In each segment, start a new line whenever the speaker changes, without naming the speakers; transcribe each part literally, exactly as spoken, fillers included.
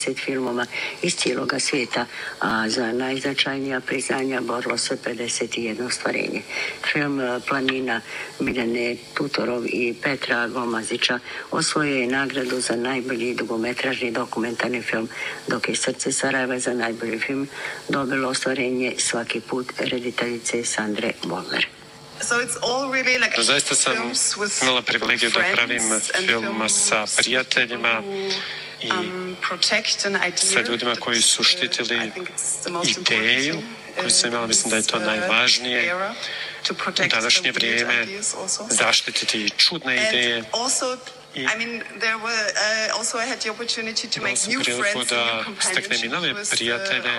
filmova iz cijeloga svijeta, a za najznačajnija priznanja borilo se pedeset jedan ostvarenje. Film Planina Miljane Tutorov i Petra Gomazića osvojio je nagradu za najbolji dugometražni dokumentarni film, dok je Srce Sarajeva za najbolji film dobilo ostvarenje Svaki put rediteljice Sandre Boller.
Zaista sam imala privilegiju da pravim film sa prijateljima i sa ljudima koji su štitili ideju koju sam imala. Mislim da je to najvažnije u današnje vrijeme, zaštititi čudne ideje. I imala sam priliku da steknem i nove prijatelje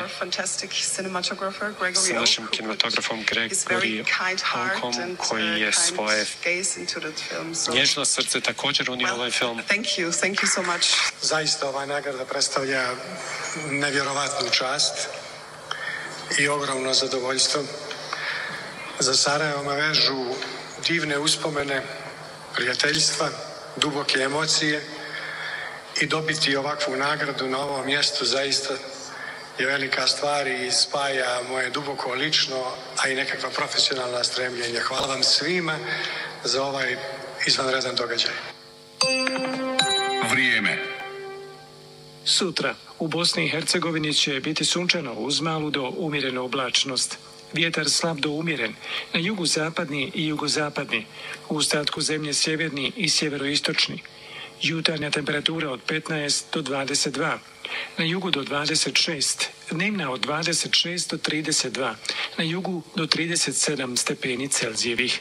sa našim kinematografom Gregory Holcomb, koji je svoje nježno srce također unio ovaj film.
Zaista ova nagrada predstavlja nevjerovatnu čast i ogromno zadovoljstvo. Za Sarajevo me vežu divne uspomene, prijateljstva, duboke emocije i dobiti ovakvu nagradu na ovom mjestu zaista je velika stvar i spaja moje duboko lično, a i nekakva profesionalna stremljenja. Hvala vam svima za ovaj izvanredan događaj.
Vrijeme.
Sutra u Bosni i Hercegovini će biti sunčano uz malu do umjerenu oblačnost. Vjetar slab do umjeren, na jugu zapadni i jugozapadni, u ostatku zemlje sjeverni i sjeveroistočni. Jutarnja temperatura od petnaest do dvadeset dva, na jugu do dvadeset šest, dnevna od dvadeset šest do trideset dva, na jugu do trideset sedam stepeni Celzijevih.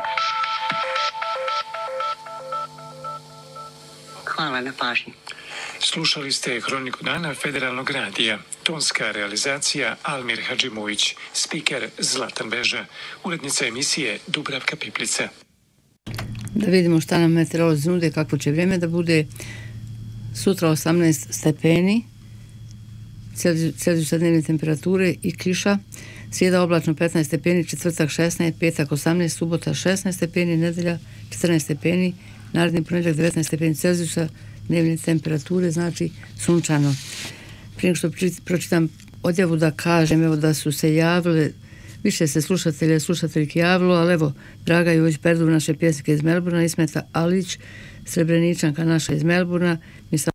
Hvala na pažnji.
Slušali ste Hroniku dana Federalnog radija. Tonska realizacija Almir Hadžimujić, spiker Zlatan Beža, urednica emisije Dubravka Piplica.
Da vidimo šta nam meteorolozi nude, kako će vrijeme da bude. Sutra osamnaest stepeni, Celzijusa dnevne temperature i kiša. Srijeda oblačno petnaest stepeni, četvrtak šesnaest, petak osamnaest, subota šesnaest stepeni, nedelja četrnaest stepeni, naredni ponedjeljak devetnaest stepeni Celzijusa dnevne temperature, znači sunčano. Prije što pročitam odjavu da kažem, evo da su se javile, više se slušatelja i slušateljki javilo, ali evo, Draga Jović Perdu, naše pjesnike iz Melburna, Ismeta Alić, Srebreničanka naša iz Melburna, Misla...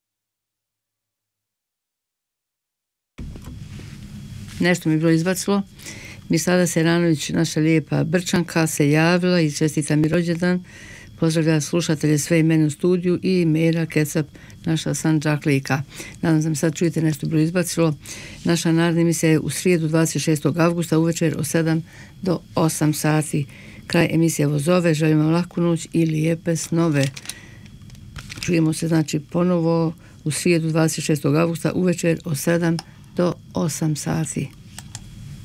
nešto mi je bilo izbacilo. Misada Seranović, naša lijepa Brčanka, se javila i čestita mi rođendan. Pozdravlja slušatelje sve imene u studiju i Mera Kecap, naša Sandžaklika. Nadam se sad čujete nešto bilo izbacilo. Naša naredna emisija je u srijedu dvadeset šestog avgusta uvečer od sedam do osam sati. Kraj emisije Vozove, želim vam lahku noć i lijepe snove. Čujemo se znači ponovo u srijedu dvadeset šestog avgusta uvečer od sedam do osam sati.